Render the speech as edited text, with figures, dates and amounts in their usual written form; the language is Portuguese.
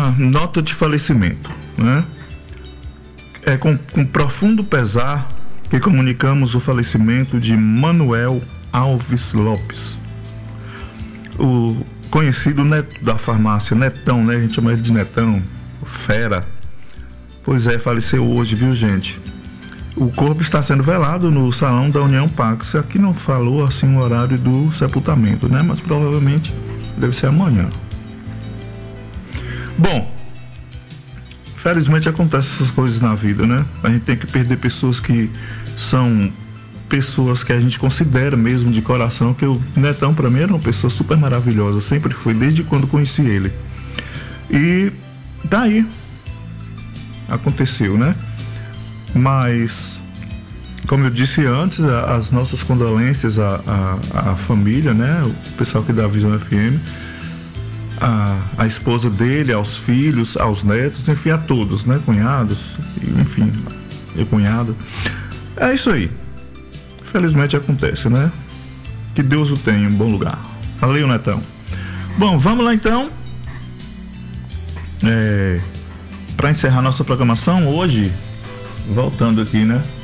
uma nota de falecimento, né? É com profundo pesar que comunicamos o falecimento de Manuel Alves Lopes, o conhecido neto da farmácia, Netão, né? A gente chama ele de Netão, fera. Pois é, faleceu hoje, viu, gente? O corpo está sendo velado no salão da União Pax. Aqui não falou assim o horário do sepultamento, né? Mas provavelmente deve ser amanhã. Bom, felizmente acontecem essas coisas na vida, né? A gente tem que perder pessoas que são pessoas que a gente considera mesmo de coração, que o Netão para mim era uma pessoa super maravilhosa, sempre foi, desde quando conheci ele. E daí aconteceu, né? Mas, como eu disse antes, as nossas condolências à família, né? O pessoal aqui da Visão FM, a esposa dele, aos filhos, aos netos, enfim, a todos, né? Cunhados, enfim, e cunhado. É isso aí. Felizmente acontece, né? Que Deus o tenha em bom lugar. Valeu, Netão. Bom, vamos lá então. Para encerrar nossa programação hoje, voltando aqui, né?